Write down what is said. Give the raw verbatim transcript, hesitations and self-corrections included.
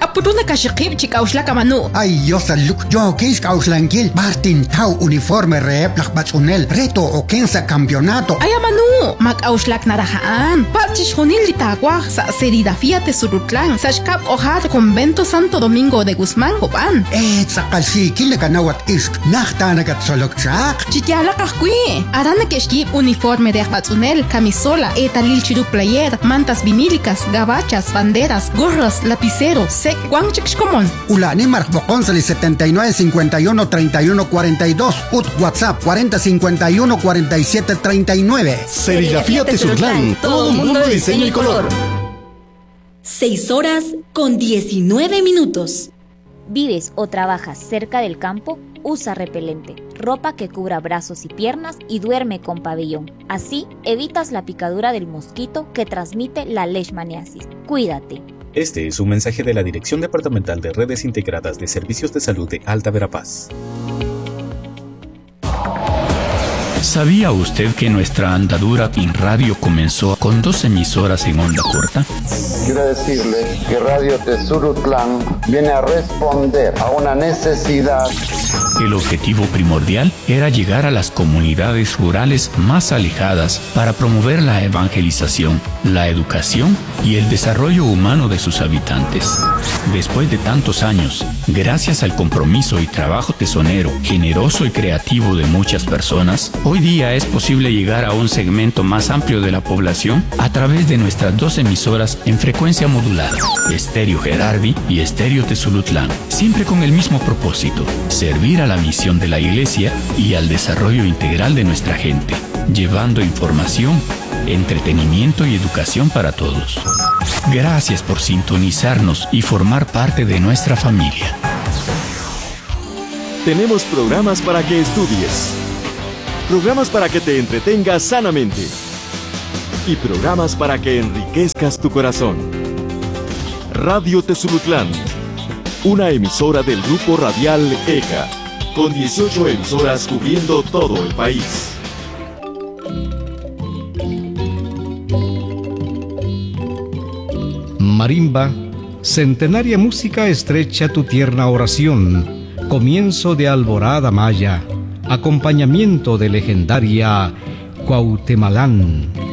apuruna kashikib chikauslaka manu. Ay, yo saluk, yo kis kauslankil, Martin Tau uniforme rep lak batzunel, reto o kensa campeonato. Ay, manu, mak auslak narahaan, pachish honil litagua, sa Serigrafía Tesurutlan, sashkap ojar convento Santo Domingo de Guzmán, Copan. Eh, sakalsi, kile kanawat isk, nachtana kat solok chak. Chityala kahkui, arana keshkib uniforme de batzunel, camisola, etalil chiru player, mantas vinílicas, gabachas, banderas, gorras, lapicero, sec, guanchixcomon. Ulani Marcboconsali setenta y nueve cincuenta y uno treinta y uno cuarenta y dos, ut WhatsApp cuarenta cincuenta y uno cuarenta y siete treinta y nueve. Serigrafía Tesurutlan, todo un mundo de diseño y color. seis horas con diecinueve minutos. ¿Vives o trabajas cerca del campo? Usa repelente, ropa que cubra brazos y piernas y duerme con pabellón. Así evitas la picadura del mosquito que transmite la leishmaniasis. Cuídate. Este es un mensaje de la Dirección Departamental de Redes Integradas de Servicios de Salud de Alta Verapaz. ¿Sabía usted que nuestra andadura en radio comenzó con dos emisoras en onda corta? Quiero decirle que Radio Tesurutlan viene a responder a una necesidad. El objetivo primordial era llegar a las comunidades rurales más alejadas para promover la evangelización, la educación y el desarrollo humano de sus habitantes. Después de tantos años, gracias al compromiso y trabajo tesonero, generoso y creativo de muchas personas, hoy día es posible llegar a un segmento más amplio de la población a través de nuestras dos emisoras en frecuencia modulada, Estéreo Gerardi y Estéreo Tesulutlan, siempre con el mismo propósito: servir a la misión de la Iglesia y al desarrollo integral de nuestra gente, llevando información, entretenimiento y educación para todos. Gracias por sintonizarnos y formar parte de nuestra familia. Tenemos programas para que estudies, programas para que te entretengas sanamente y programas para que enriquezcas tu corazón. Radio Tesurutlan, una emisora del Grupo Radial E C A, con dieciocho emisoras cubriendo todo el país. Marimba, centenaria música estrecha tu tierna oración, comienzo de alborada maya, acompañamiento de legendaria Cuauhtemalán.